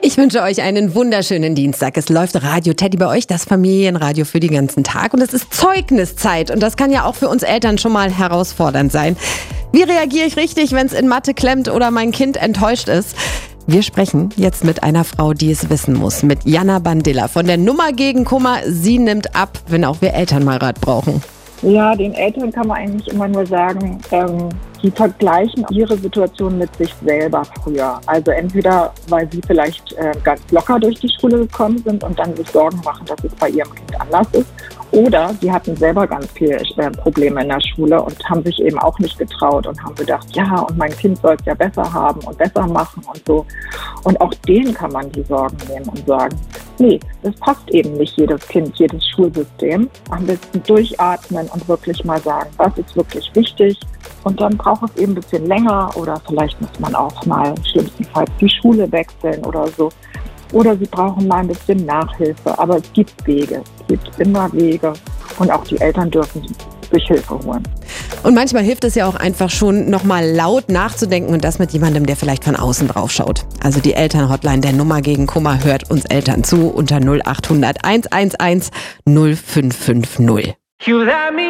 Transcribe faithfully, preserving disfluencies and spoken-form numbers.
Ich wünsche euch einen wunderschönen Dienstag. Es läuft Radio Teddy bei euch, das Familienradio für den ganzen Tag. Und es ist Zeugniszeit. Und das kann ja auch für uns Eltern schon mal herausfordernd sein. Wie reagiere ich richtig, wenn es in Mathe klemmt oder mein Kind enttäuscht ist? Wir sprechen jetzt mit einer Frau, die es wissen muss. Mit Jana Bandilla von der Nummer gegen Kummer. Sie nimmt ab, wenn auch wir Eltern mal Rat brauchen. Ja, den Eltern kann man eigentlich immer nur sagen, ähm, die vergleichen ihre Situation mit sich selber früher. Also entweder, weil sie vielleicht äh, ganz locker durch die Schule gekommen sind und dann sich Sorgen machen, dass es bei ihrem Kind anders ist. Oder sie hatten selber ganz viele äh, Probleme in der Schule und haben sich eben auch nicht getraut und haben gedacht, ja, und mein Kind soll es ja besser haben und besser machen und so. Und auch denen kann man die Sorgen nehmen und sagen, nee, das passt eben nicht jedes Kind, jedes Schulsystem. Am besten durchatmen und wirklich mal sagen, was ist wirklich wichtig. Und dann braucht es eben ein bisschen länger oder vielleicht muss man auch mal schlimmstenfalls die Schule wechseln oder so. Oder sie brauchen mal ein bisschen Nachhilfe. Aber es gibt Wege, es gibt immer Wege. Und auch die Eltern dürfen sich Hilfe holen. Und manchmal hilft es ja auch einfach schon, nochmal laut nachzudenken und das mit jemandem, der vielleicht von außen drauf schaut. Also die Elternhotline der Nummer gegen Kummer hört uns Eltern zu unter null acht hundert eins eins eins null fünf fünf null.